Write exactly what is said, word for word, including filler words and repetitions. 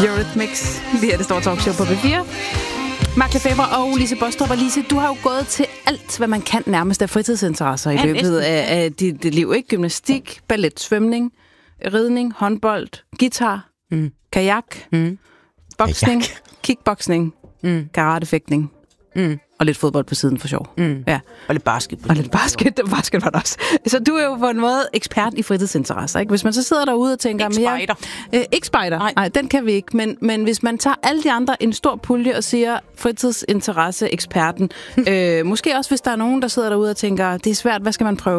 Eurythmics. Det her det store talkshow på B fire. Mark Lefebvre og Lise Baastrup. Og Lise, du har jo gået til alt, hvad man kan nærmest af fritidsinteresser i løbet af, af dit, dit liv. Ikke? Gymnastik, ballet, svømning, ridning, håndbold, guitar, mm. kajak, mm. boksning, kajak. kickboksning, mm. karatefægtning. Mm. Og lidt fodbold på siden for sjov. Mm. Ja. Og lidt basket. Og lidt basket. Basket var det også. Så du er jo på en måde ekspert i fritidsinteresser, ikke? Hvis man så sidder derude og tænker... Ikke spejder. Øh, ikke spejder. Nej. Nej, den kan vi ikke. Men, men hvis man tager alle de andre en stor pulje og siger fritidsinteresse-eksperten, øh, måske også hvis der er nogen, der sidder derude og tænker, det er svært, hvad skal man prøve?